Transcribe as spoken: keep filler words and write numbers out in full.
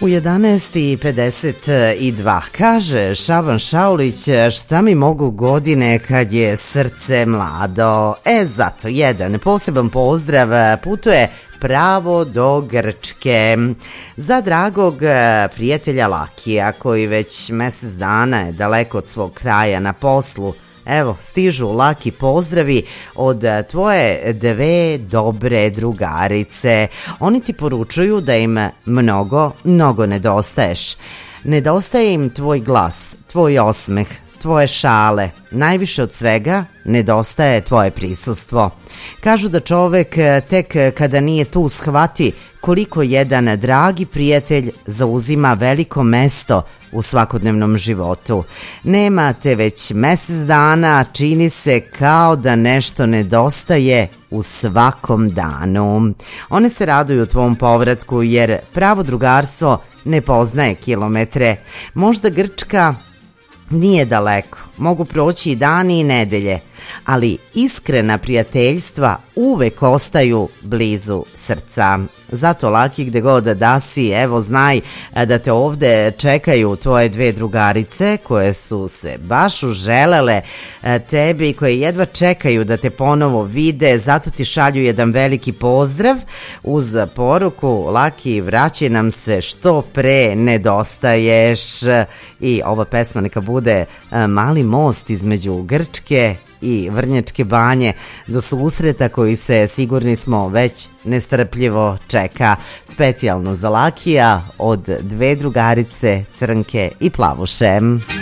U jedanaest i pedeset dva kaže Šaban Šaulić, šta mi mogu godine kad je srce mlado. E, zato jedan poseban pozdrav putuje pravo do Grčke za dragog prijatelja Lakija koji već mjesec dana je daleko od svog kraja na poslu. Evo, stižu Laki pozdravi od tvoje dve dobre drugarice. Oni ti poručuju da im mnogo, mnogo nedostaješ. Nedostaje im tvoj glas, tvoj osmeh, tvoje šale. Najviše od svega nedostaje tvoje prisustvo. Kažu da čovek tek kada nije tu shvati koliko jedan dragi prijatelj zauzima veliko mesto u svakodnevnom životu. Nema te već mjesec dana, čini se kao da nešto nedostaje u svakom danu. One se raduju tvom povratku jer pravo drugarstvo ne poznaje kilometre. Možda Grčka nije daleko, mogu proći i dani i nedelje, ali iskrena prijateljstva uvek ostaju blizu srca. Zato Laki, gde god da si, evo znaj da te ovde čekaju tvoje dve drugarice koje su se baš uželele tebi i koje jedva čekaju da te ponovo vide, zato ti šalju jedan veliki pozdrav uz poruku Laki, vraćaj nam se što pre, nedostaješ. I ova pesma neka bude mali most između Grčke i Vrnjačke Banje do susreta koji se, sigurni smo, već nestrpljivo čeka. Specijalno za Lakija od dve drugarice, Crnke i Plavuše.